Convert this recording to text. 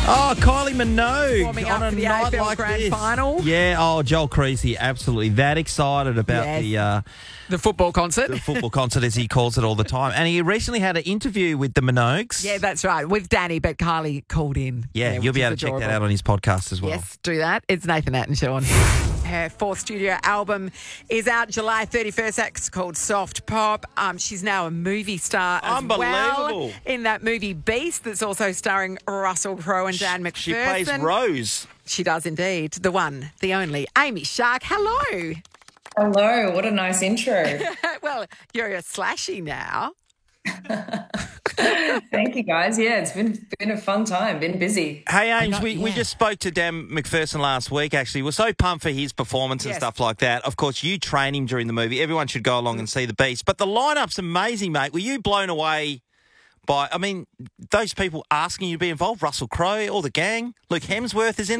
Oh, Kylie Minogue Warming on up a for the night AFL like Grand this. Final. Yeah, Joel Creasy, absolutely that excited about The football concert. the football concert, as he calls it all the time. And he recently had an interview with the Minogues. Yeah, that's right. With Danny, but Kylie called in. Yeah, you'll which be is able to check that adorable. out on his podcast as well. Yes, do that. It's Nathan Nat and Sean. Her fourth studio album is out July 31st. That's called Soft Pop. She's now a movie star as well. Unbelievable. In that movie Beast that's also starring Russell Crowe and Dan McPherson. She plays Rose. She does indeed. The one, the only, Amy Shark. Hello. Hello, what a nice intro. Well, you're a slashy now. Thank you, guys. Yeah, it's been a fun time, been busy. Hey, Ames, we just spoke to Dan McPherson last week, actually. We're so pumped for his performance and Yes. stuff like that. Of course, you train him during the movie. Everyone should go along and see The Beast. But the lineup's amazing, mate. Were you blown away by, those people asking you to be involved? Russell Crowe, all the gang. Luke Hemsworth is in it.